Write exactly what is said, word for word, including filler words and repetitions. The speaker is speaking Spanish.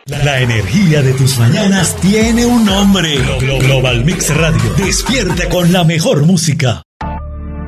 La energía de tus mañanas tiene un nombre. Global Mix Radio. Despierta con la mejor música.